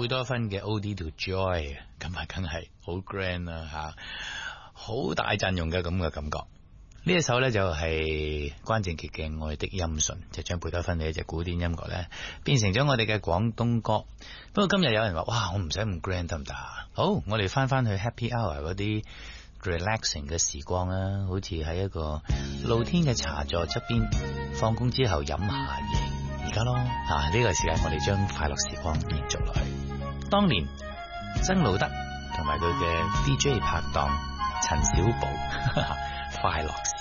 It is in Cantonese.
貝多芬嘅 Ode to Joy， 咁啊梗係好 grand 啦吓，好大陣容嘅咁嘅感覺。呢一首呢就係關正傑嘅《愛的音訊》，就將貝多芬嘅一隻古典音樂呢變成咗我哋嘅廣東歌。不過今日有人話，哇，我唔使咁 grand 得唔得啊？好，我哋翻去 Happy Hour 嗰啲 relaxing 嘅時光啦，好似喺一個露天嘅茶座側邊，放工之後飲下嘢，而家咯呢個時間我哋將快樂時光延續落去。當年曾路德同埋佢嘅 DJ 拍檔陳小寶快樂